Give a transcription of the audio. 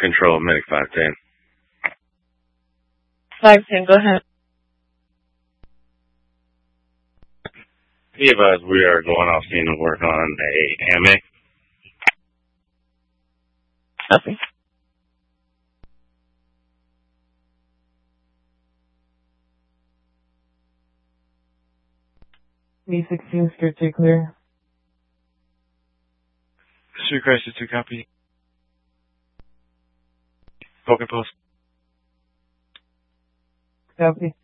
Control, Medic 510. 510, go ahead. Be advised, we are going off scene to work on a hammock. Okay. B16, skirt to clear. Street Crisis 2 copy. Focus post. Copy.